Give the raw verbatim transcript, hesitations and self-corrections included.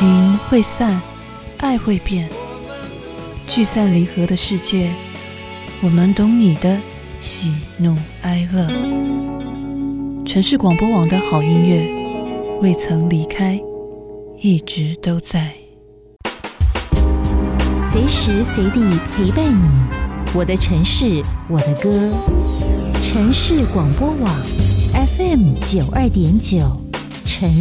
情会散，爱会变，聚散离合的世界，我们懂你的喜怒哀乐。城市广播网的好音乐，未曾离开，一直都在， 随时随地陪伴你。我的城市，我的歌。城市广播网 F M 九二点九。